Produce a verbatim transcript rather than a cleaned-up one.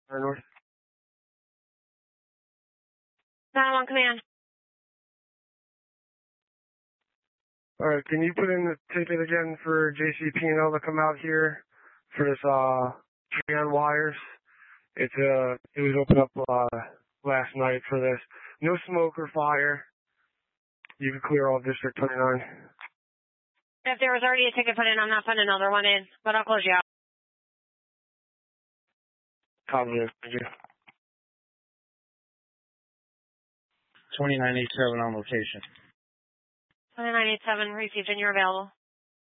North. nine one command. All right, can you put in the ticket again for J C P and L to come out here for this uh tree on wires? It's uh it was opened up uh last night for this. No smoke or fire. You can clear all District twenty-nine. If there was already a ticket put in, I'm not putting another one in, but I'll close you out. Copy it. Thank you. twenty-nine eighty-seven on location. twenty-nine eighty-seven received and you're available.